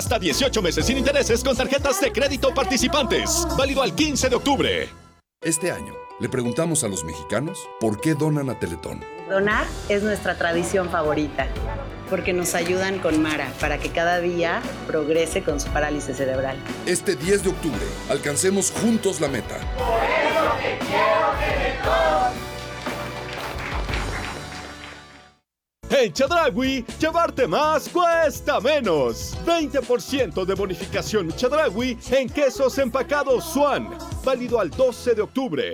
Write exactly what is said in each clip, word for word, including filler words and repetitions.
hasta dieciocho meses sin intereses con tarjetas de crédito participantes. Válido al quince de octubre. Este año, le preguntamos a los mexicanos por qué donan a Teletón. Donar es nuestra tradición favorita, porque nos ayudan con Mara para que cada día progrese con su parálisis cerebral. Este diez de octubre, alcancemos juntos la meta. Por eso te quiero, Teletón. En Chedraui, llevarte más cuesta menos. veinte por ciento de bonificación Chedraui en quesos empacados Swan. Válido al doce de octubre.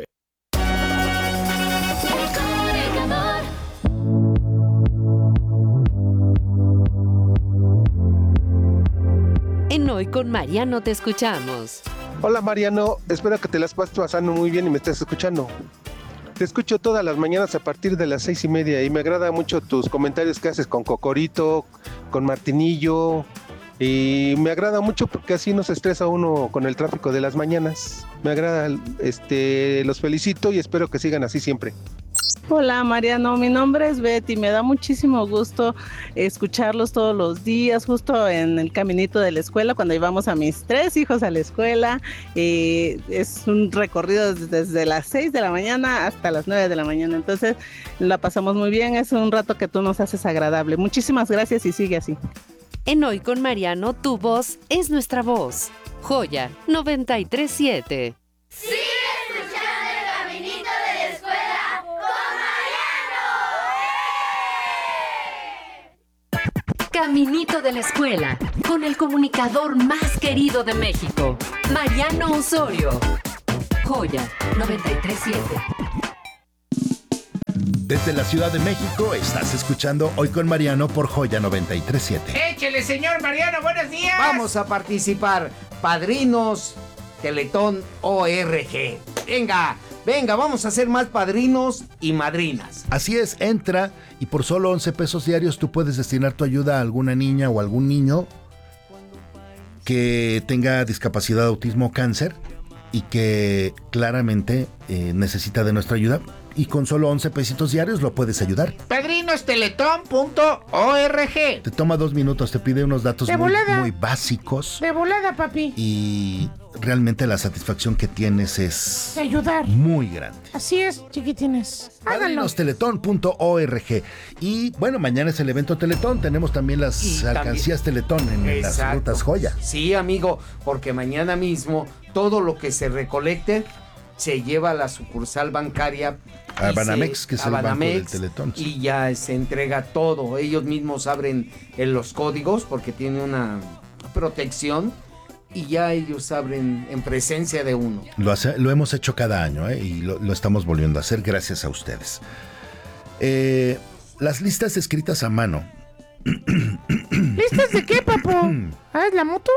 En Hoy con Mariano te escuchamos. Hola Mariano, espero que te las pases pasando muy bien y me estés escuchando. Te escucho todas las mañanas a partir de las seis y media y me agrada mucho tus comentarios que haces con Cocorito, con Martinillo, y me agrada mucho porque así no se estresa uno con el tráfico de las mañanas. Me agrada, este, los felicito y espero que sigan así siempre. Hola Mariano, mi nombre es Betty, me da muchísimo gusto escucharlos todos los días, justo en el caminito de la escuela, cuando llevamos a mis tres hijos a la escuela. Eh, es un recorrido desde, desde las seis de la mañana hasta las nueve de la mañana, entonces la pasamos muy bien, es un rato que tú nos haces agradable. Muchísimas gracias y sigue así. En Hoy con Mariano, tu voz es nuestra voz. Joya noventa y tres punto siete. ¡Sí! Caminito de la escuela, con el comunicador más querido de México, Mariano Osorio. Joya noventa y tres punto siete. Desde la Ciudad de México estás escuchando Hoy con Mariano por Joya noventa y tres punto siete. Échele, señor Mariano, buenos días. Vamos a participar. Padrinos Teletón O R G. Venga, venga, vamos a ser más padrinos y madrinas. Así es, entra y por solo once pesos diarios tú puedes destinar tu ayuda a alguna niña o algún niño que tenga discapacidad, autismo o cáncer y que claramente eh, necesita de nuestra ayuda. Y con solo once pesitos diarios lo puedes ayudar. padrinos teletón punto org. Te toma dos minutos, te pide unos datos muy, muy básicos. De volada, papi. Y realmente la satisfacción que tienes es... de ayudar. Muy grande. Así es, chiquitines. padrinos teletón punto org. Y bueno, mañana es el evento Teletón. Tenemos también las y alcancías también... Teletón en Exacto. Las rutas Joya. Sí, amigo, porque mañana mismo todo lo que se recolecte se lleva a la sucursal bancaria a Banamex, que es el Banamex, banco del Teletón. Y ya se entrega todo. Ellos mismos abren en los códigos porque tiene una protección y ya ellos abren en presencia de uno. Lo, hace, lo hemos hecho cada año, ¿eh? Y lo, lo estamos volviendo a hacer gracias a ustedes. Eh, las listas escritas a mano. ¿Listas de qué, papo? ¿Ah, es la moto?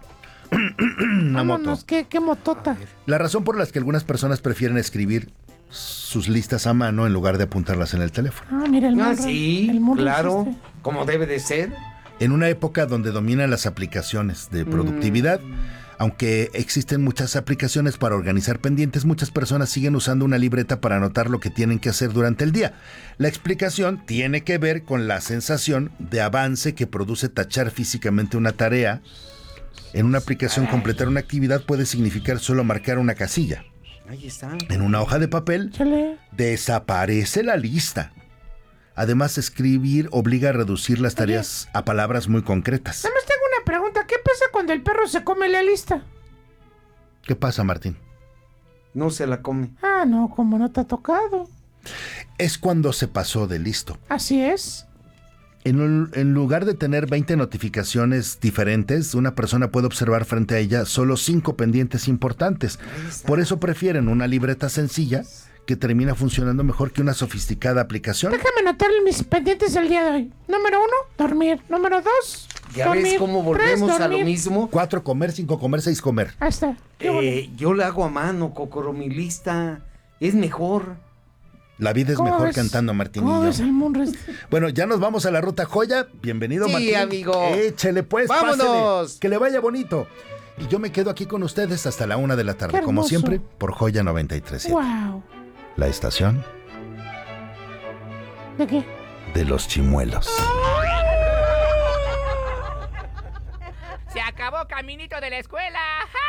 Una Vámonos, moto. ¿qué, qué motota? La razón por la que algunas personas prefieren escribir sus listas a mano en lugar de apuntarlas en el teléfono. Ah, mira el Ah, morro, sí, el morro claro, existe. como debe de ser. En una época donde dominan las aplicaciones de productividad, mm. aunque existen muchas aplicaciones para organizar pendientes, muchas personas siguen usando una libreta para anotar lo que tienen que hacer durante el día. La explicación tiene que ver con la sensación de avance que produce tachar físicamente una tarea. En una aplicación, completar una actividad puede significar solo marcar una casilla. Ahí está. En una hoja de papel, Chale. desaparece la lista. Además, escribir obliga a reducir las tareas Oye. a palabras muy concretas. Nada más tengo una pregunta. ¿Qué pasa cuando el perro se come la lista? ¿Qué pasa, Martín? No se la come. Ah, no, como no te ha tocado. Es cuando se pasó de listo. Así es. En, un, en lugar de tener veinte notificaciones diferentes, una persona puede observar frente a ella solo cinco pendientes importantes. Por eso prefieren una libreta sencilla que termina funcionando mejor que una sofisticada aplicación. Déjame anotar mis pendientes del día de hoy. Número uno, dormir. Número dos, ¿Ya dormir. ves cómo volvemos Tres, a lo mismo? Cuatro, comer, cinco, comer, seis, comer. Ahí está. Eh, yo la hago a mano, Cocoro, mi lista. Es mejor. La vida es mejor ves? cantando, Martín. ¿Cómo ves el bueno, ya nos vamos a la ruta Joya. Bienvenido, sí, Martín. Sí, amigo. Échele pues, ¡vámonos! Pásele, que le vaya bonito. Y yo me quedo aquí con ustedes hasta la una de la tarde, como siempre, por Joya noventa y tres punto siete. Wow. La estación... ¿De qué? De los chimuelos. Se acabó Caminito de la Escuela. ¡Ja!